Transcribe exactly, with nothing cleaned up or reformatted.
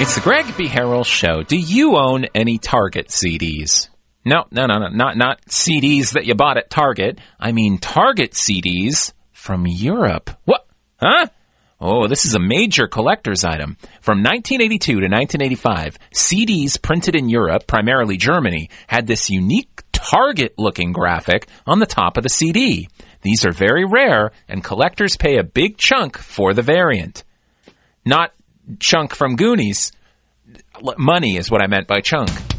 It's the Greg B. Harrell Show. Do you own any Target C Ds? No, no, no, no, not, not C Ds that you bought at Target. I mean Target C Ds from Europe. What? Huh? Oh, this is a major collector's item. From nineteen eighty-two to nineteen eighty-five, C Ds printed in Europe, primarily Germany, had this unique Target-looking graphic on the top of the C D. These are very rare, and collectors pay a big chunk for the variant. Not chunk from Goonies. Money is what I meant by chunk.